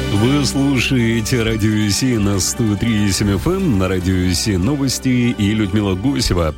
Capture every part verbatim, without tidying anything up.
Вы слушаете Радио Си на сто три и семь эф эм, на Радио Си новости и Людмила Гусева.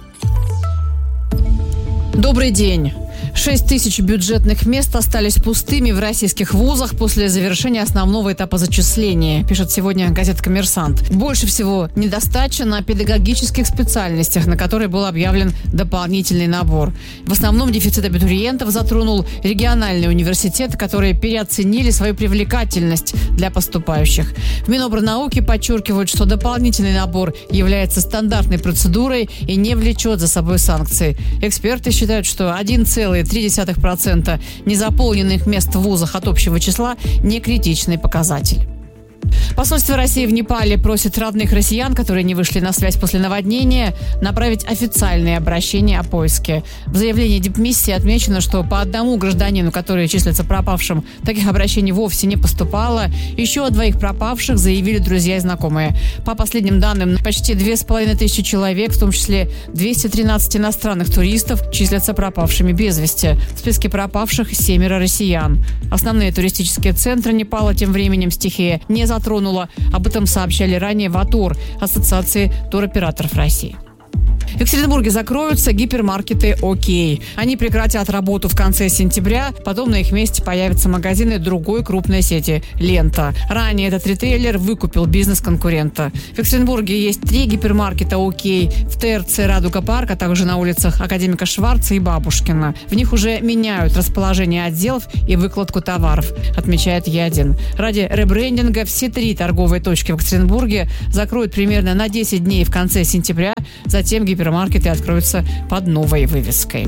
Добрый день. Шесть тысяч бюджетных мест остались пустыми в российских вузах после завершения основного этапа зачисления, пишет сегодня газета «Коммерсант». Больше всего недостача на педагогических специальностях, на которые был объявлен дополнительный набор. В основном дефицит абитуриентов затронул региональные университеты, которые переоценили свою привлекательность для поступающих. В Минобрнауки подчеркивают, что дополнительный набор является стандартной процедурой и не влечет за собой санкции. Эксперты считают, что один целый три десятых процента незаполненных мест в вузах от общего числа – не критичный показатель. Посольство России в Непале просит родных россиян, которые не вышли на связь после наводнения, направить официальные обращения о поиске. В заявлении дипмиссии отмечено, что по одному гражданину, который числится пропавшим, таких обращений вовсе не поступало. Еще о двоих пропавших заявили друзья и знакомые. По последним данным, почти две с половиной тысячи человек, в том числе двести тринадцать иностранных туристов, числятся пропавшими без вести. В списке пропавших семеро россиян. Основные туристические центры Непала тем временем стихия не затронула. Об этом сообщали ранее в АТОР, Ассоциации туроператоров России. В Екатеринбурге закроются гипермаркеты «Окей». Они прекратят работу в конце сентября, потом на их месте появятся магазины другой крупной сети «Лента». Ранее этот ритейлер выкупил бизнес конкурента. В Екатеринбурге есть три гипермаркета «Окей» в ТРЦ «Радуга Парк», а также на улицах Академика Шварца и Бабушкина. В них уже меняют расположение отделов и выкладку товаров, отмечает Е один. Ради ребрендинга все три торговые точки в Екатеринбурге закроют примерно на десять дней в конце сентября, затем гипермаркеты откроются под новой вывеской.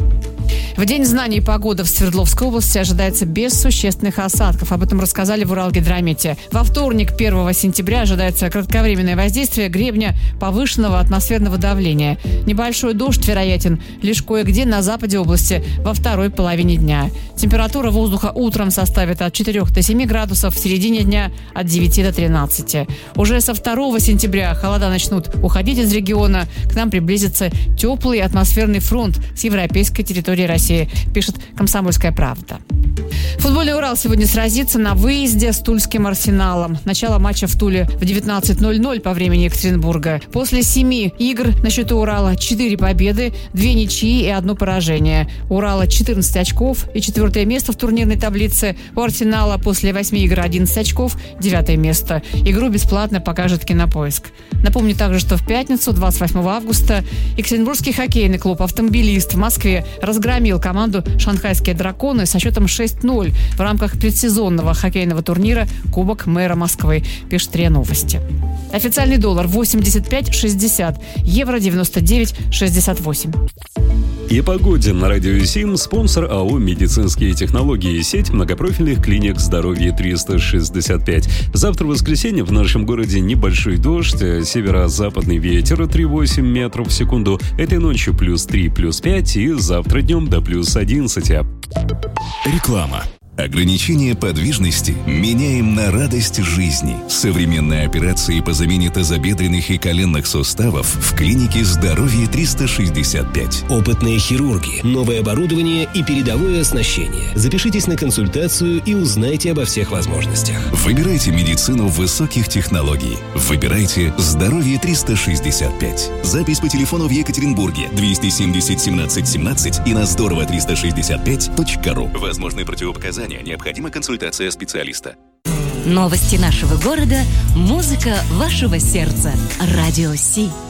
В День знаний погода в Свердловской области ожидается без существенных осадков. Об этом рассказали в Уралгидромете. Во вторник, первого сентября, ожидается кратковременное воздействие гребня повышенного атмосферного давления. Небольшой дождь вероятен лишь кое-где на западе области во второй половине дня. Температура воздуха утром составит от четырёх до семи градусов, в середине дня от девяти до тринадцати. Уже со второго сентября холода начнут уходить из региона. К нам приблизится теплый атмосферный фронт с европейской территории России, пишет «Комсомольская правда». Футбольный «Урал» сегодня сразится на выезде с Тульским «Арсеналом». Начало матча в Туле в девятнадцать ноль ноль по времени Екатеринбурга. После семи игр на счету «Урала» четыре победы, две ничьи и одно поражение. У «Урала» четырнадцать очков и четвертое место в турнирной таблице. У «Арсенала» после восьми игр одиннадцать очков, девятое место. Игру бесплатно покажет Кинопоиск. Напомню также, что в пятницу, двадцать восьмого августа, Екатеринбургский хоккейный клуб «Автомобилист» в Москве разгромил команду «Шанхайские драконы» со счетом шесть ноль в рамках предсезонного хоккейного турнира «Кубок мэра Москвы», пишет РИА Новости. Официальный доллар восемьдесят пять шестьдесят, евро девяносто девять шестьдесят восемь. И погоде на Радио Сим спонсор АО «Медицинские технологии», сеть многопрофильных клиник «Здоровье триста шестьдесят пять». Завтра, в воскресенье, в нашем городе небольшой дождь, северо-западный ветер три целых восемь десятых метров в секунду. Этой ночью плюс три, плюс пять и завтра днем до плюс одиннадцати. Реклама. Ограничение подвижности меняем на радость жизни. Современные операции по замене тазобедренных и коленных суставов в клинике «Здоровье триста шестьдесят пять». Опытные хирурги, новое оборудование и передовое оснащение. Запишитесь на консультацию и узнайте обо всех возможностях. Выбирайте медицину высоких технологий. Выбирайте «Здоровье триста шестьдесят пять». Запись по телефону в Екатеринбурге двести семьдесят семнадцать семнадцать и на здорово триста шестьдесят пять точка ру. Возможны противопоказания. Необходима консультация специалиста. Новости нашего города, музыка вашего сердца. Радио Си.